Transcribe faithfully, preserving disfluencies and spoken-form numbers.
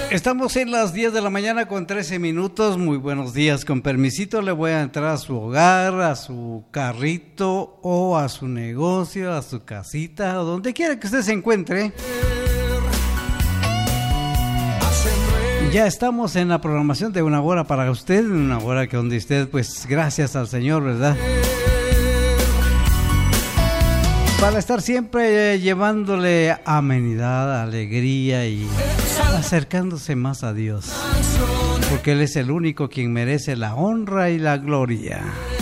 Estamos en las diez de la mañana con trece minutos. Muy buenos días. Con permisito le voy a entrar a su hogar, a su carrito o a su negocio, a su casita o donde quiera que usted se encuentre. Ya estamos en la programación de una hora para usted, una hora que donde usted, pues gracias al Señor, ¿verdad? Para estar siempre llevándole amenidad, alegría y acercándose más a Dios, porque Él es el único quien merece la honra y la gloria.